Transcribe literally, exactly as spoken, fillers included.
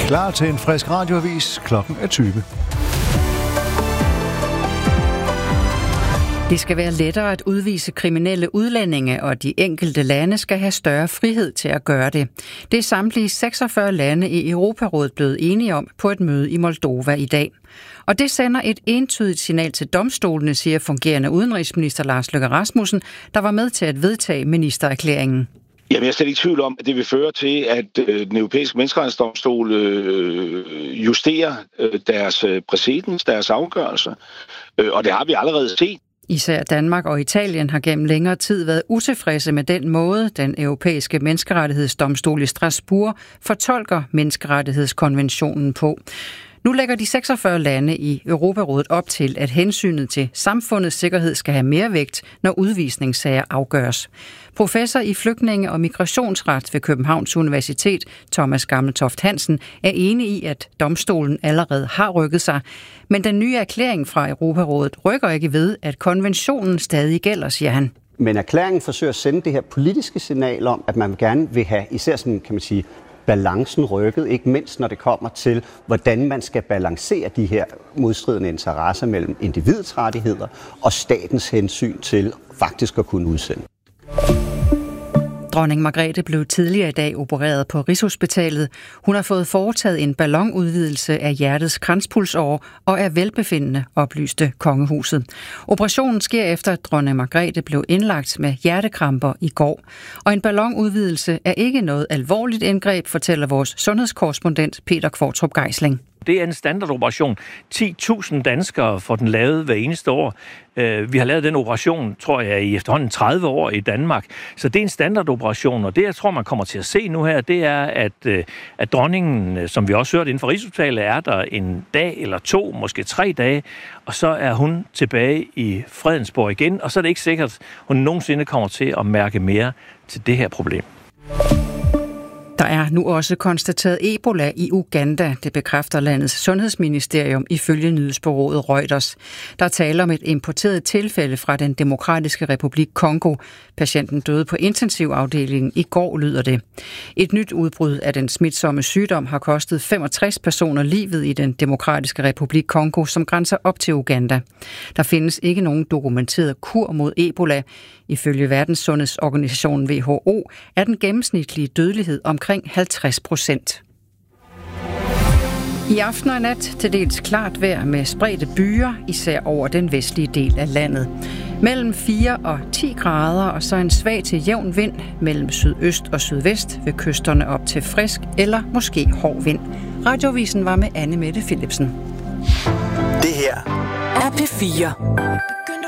Klar til en frisk radioavis. Klokken er tyve. Det skal være lettere at udvise kriminelle udlændinge, og de enkelte lande skal have større frihed til at gøre det. Det er samtlige seksogfyrre lande i Europarådet blevet enige om på et møde i Moldova i dag. Og det sender et entydigt signal til domstolene, siger fungerende udenrigsminister Lars Løkke Rasmussen, der var med til at vedtage ministererklæringen. Jamen, jeg er slet ikke i tvivl om, at det vil føre til, at øh, den europæiske menneskerettighedsdomstol øh, justerer øh, deres øh, præcedens, deres afgørelse. Øh, og det har vi allerede set. Især Danmark og Italien har gennem længere tid været utilfredse med den måde, den europæiske menneskerettighedsdomstol i Strasbourg fortolker menneskerettighedskonventionen på. Nu lægger de seksogfyrre lande i Europarådet op til, at hensynet til samfundets sikkerhed skal have mere vægt, når udvisningssager afgøres. Professor i flygtninge- og migrationsret ved Københavns Universitet, Thomas Gammeltoft Hansen, er enig i, at domstolen allerede har rykket sig. Men den nye erklæring fra Europarådet rykker ikke ved, at konventionen stadig gælder, siger han. Men erklæringen forsøger at sende det her politiske signal om, at man gerne vil have, især sådan, kan man sige, balancen rykket, ikke mindst når det kommer til, hvordan man skal balancere de her modstridende interesser mellem individets rettigheder og statens hensyn til faktisk at kunne udsende. Dronning Margrethe blev tidligere i dag opereret på Rigshospitalet. Hun har fået foretaget en ballonudvidelse af hjertets kranspulsåre og er velbefindende, oplyste kongehuset. Operationen sker efter, at dronning Margrethe blev indlagt med hjertekramper i går. Og en ballonudvidelse er ikke noget alvorligt indgreb, fortæller vores sundhedskorrespondent Peter Kvartrup Geisling. Det er en standardoperation. ti tusind danskere får den lavet hver eneste år. Vi har lavet den operation, tror jeg, i efterhånden tredive år i Danmark. Så det er en standardoperation, og det, jeg tror, man kommer til at se nu her, det er, at, at dronningen, som vi også hørte inden for Rigshospitalet, er der en dag eller to, måske tre dage, og så er hun tilbage i Fredensborg igen, og så er det ikke sikkert, at hun nogensinde kommer til at mærke mere til det her problem. Der er nu også konstateret Ebola i Uganda, det bekræfter landets sundhedsministerium ifølge nyhedsbureauet Reuters. Der taler om et importeret tilfælde fra den demokratiske republik Kongo. Patienten døde på intensivafdelingen i går, lyder det. Et nyt udbrud af den smitsomme sygdom har kostet femogtres personer livet i den demokratiske republik Kongo, som grænser op til Uganda. Der findes ikke nogen dokumenteret kur mod Ebola. Ifølge Verdenssundhedsorganisationen W H O er den gennemsnitlige dødelighed omkring halvtreds procent. I aften og nat til dels klart vejr med spredte byer, især over den vestlige del af landet. Mellem fire og ti grader, og så en svag til jævn vind mellem sydøst og sydvest ved kysterne op til frisk eller måske hård vind. Radiovisen var med Anne Mette Philipsen. Det her er P fire.